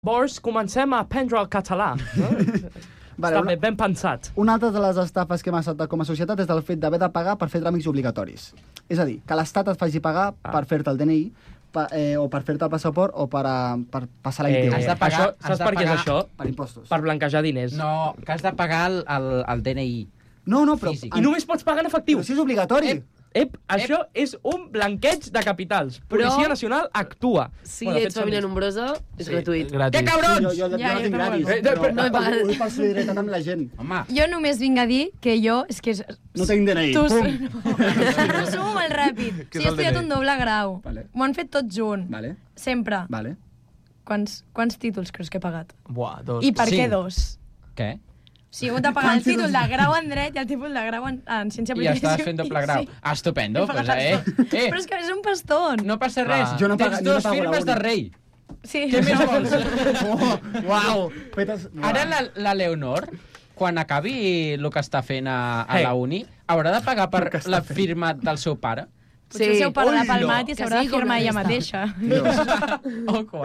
Llavors comencem a aprendre el català. Està ben pensat. Una altra de les estafes que hem acceptat com a societat és el fet d'haver de pagar per fer tràmits obligatoris. És a dir, que l'Estat et faci pagar per fer-te el DNI, o per fer-te el passaport, o per passar la ITV. Has de pagar, Saps per què és això? Per impostos. Per blanquejar diners. No, que has de pagar el DNI. No, però... Físic. I només pots pagar en efectiu. Però si és obligatori. Això és un blanqueig de capitals. Policia Nacional actua. Si ets família nombrosa, és gratuït. Què cabrons? Jo no tinc gratis. No he pagat. Vull per solidaritat amb la gent. Home, Jo només vinc a dir que jo... És que No tinc DNI. tu Pum. no sumo molt ràpid. Què és Sí, he el estudiat DNI? un doble grau. Vale. M'ho han fet tot junt. Vale, Sempre. vale. Quants títols creus que he pagat? Buah, dos. I per Sí. què dos? què? O sigui, he hagut de pagar el títol de grau en dret i el títol de grau en ciència I política. estàs fent doble grau. Sí. Estupendo, He pues, pagat Però és que és un pastón. No passa res. Jo no Tens pago- jo no dos pago la firmes uni. de rei. Sí. Què més vols? Uau. Fetes... Ara la Leonor, quan acabi el que està fent a la uni, haurà de pagar per la firma del seu pare? Potser el seu pare l'ha palmat i Que s'haurà sí, de com firmar la ella resta. mateixa. Ojo,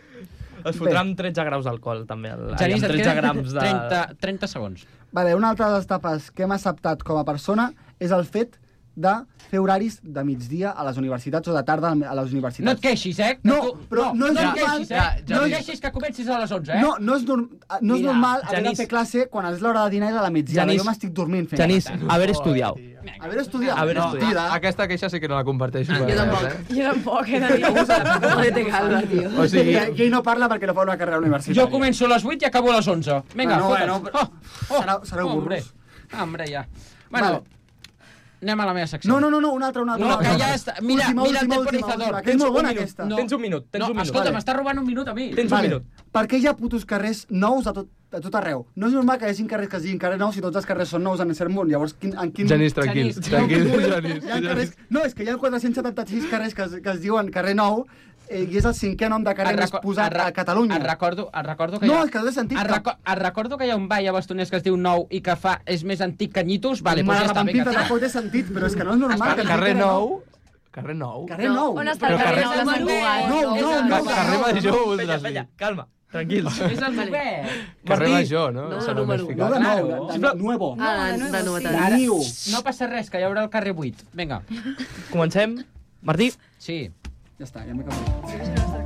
Es fotrà amb 13 graus d'alcohol, també. Genís, Amb et 13 queden grams de... 30 segons. Vale, una altra de les etapes que hem acceptat com a persona és el fet de fer horaris de migdia a les universitats o de tarda a les universitats. No et queixis, eh? No, però no és et normal. queixis, eh? Ja No et dic. queixis que comencis a les 11, eh? No és Mira, normal haver de Genís. fer classe quan és l'hora de dinar és a la migdiada. Genís. Jo m'estic dormint fent Genís, classe. haver estudiat. Haver estudiat. Haver No, estudiat. aquesta queixa sí que no la comparteixo. Jo tampoc. Jo tampoc, he de dir. Joder, te calma, tio. O sigui, I ell no parla perquè no fa una carrera universitària. Jo començo a les 8 i acabo a les 11. Vinga, Bueno, fota'ls. sereu hombre. burros. Hombre, ja. Bueno, Vale. anem a la meva secció. No, una altra. No, que ja està. Mira el temporizador. Que és molt bona aquesta. No. Tens un minut, No, escolta, m'està robant un minut a mi. Tens un minut. Per què hi ha putos carrers nous a tot arreu? No és normal que hi hagi carrers que es diguin carrers nous si tots els carrers són nous en ésser món. Llavors, en quin... Genís, tranquil. Genís. Tranquil, Hi Genís. ha carrers... No, és que hi ha 476 carrers que es diuen carrer nou i és el cinquè nom de carrer més posat a Catalunya. Et recordo que No, és que no té sentit. Et recordo que hi ha un ball a Bastoners que es diu Nou i que és més antic que Nyitos. Vale, doncs ja està, vinga. Tampoc té sentit, però és que no és normal. que es digui Carrer nou. Carrer nou. Carrer nou. On està el carrer nou de Sant Cugat? No. Carrer Major, voldràs dir. Penya, calma, tranquils. És el novè. Carrer Martí. Major, no? No, Això número només u. ficat. No de nou, Claro. de nuevo. De novetat. Ara, Niu. no passa res, que hi haurà el carrer 8. Vinga. Comencem. Martí. Sí. Ja està, ja m'he acabat.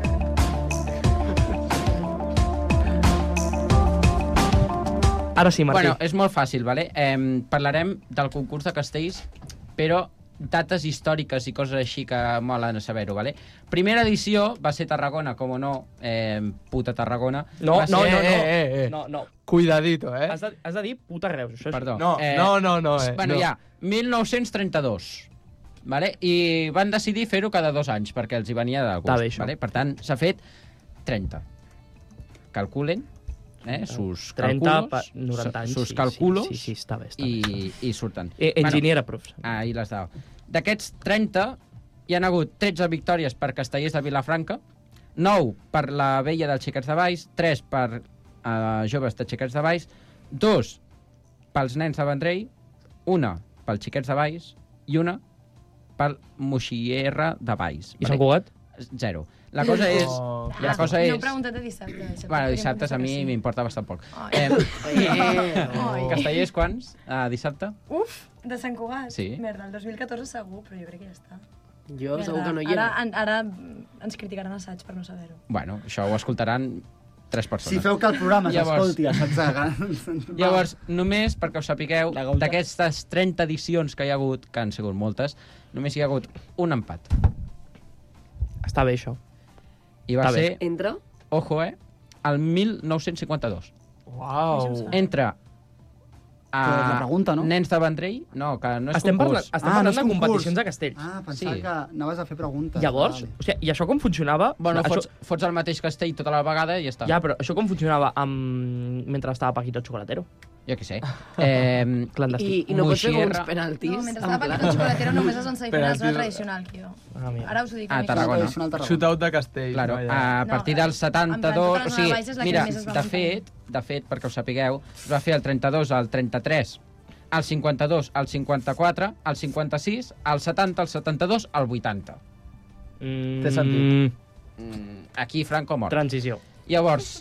Ara sí, Martí. Bueno, és molt fàcil, vale? Parlarem del concurs de castells, però dates històriques i coses així que molen saber-ho, vale? Primera edició va ser Tarragona, com no, puta Tarragona. No, Va no, ser- no. No. Cuidadito, eh? Has de dir puta Reus. Això és... Perdó. No. Bueno, no. ja, 1932. Vale? I van decidir fer-ho cada 2 anys, perquè els hi venia de Està bé, gust. això. Vale? Per tant, s'ha fet 30. Calculen, sus 30 calculos, per 90 anys. sus calculos, Sí, està bé. Està bé. i surten. Enginyera, profs. Ahí l'has dado. D'aquests 30, hi han hagut 13 victòries per Castellers de Vilafranca, 9 per la Vella dels Xiquets de Valls, 3 per joves de Xiquets de Valls, 2 pels nens de Vendrell, 1 pels Xiquets de Valls i 1 pel Moixierra de Valls. I Sant Cugat? 0. La cosa és... Oh. La cosa No és... he preguntat de dissabte. Bueno, dissabtes a mi m'importa bastant poc. Ai. Ai. Castellers, quants? Dissabte? Uf, de Sant Cugat? Sí. Merda, el 2014 segur, però jo crec que ja està. Jo segur que no hi era. Ara ens criticaran assaig per no saber-ho. Bueno, això ho escoltaran 3 persones. Si feu que el programa Llavors- s'escolti a sacs Llavors, només perquè ho sapigueu, La gauta. d'aquestes 30 edicions que hi ha hagut, que han sigut moltes, només hi ha hagut un empat. Està bé, això. I va Està bé. ser, Entra? ojo, el 1952. Uau. Entre Però és la pregunta, no? nens de Vendrell, no, que no és Estem concurs. parlant no és de concurs. competicions de castells. Ah, pensava Sí. que anaves a fer preguntes. Llavors, Vale. o sigui, i això com funcionava? Bueno, això, fots el mateix castell tota la vegada i ja està. Ja, però això com funcionava mentre estava Paquito el Chocolatero? Jo què sé. Clandestí. I no pots fer com Moixierra. uns penaltis? No, mentre en estava plan. Paquito el Chocolatero només es van ser diferents Penaltis. no tradicional que jo. Ah, mira. Ara us ho dic. Ah, amics. Tarragona. Tradicional Tarragona. Shootout de castell. Claro, Vaja. a partir del en plan, 72... tota la O sigui, zona baix és la que mira, més es va de fet, perquè ho sapigueu, es va fer el 32, el 33, el 52, el 54, el 56, el 70, el 72, el 80. Té sentit. Aquí Franco mort. Transició. Llavors,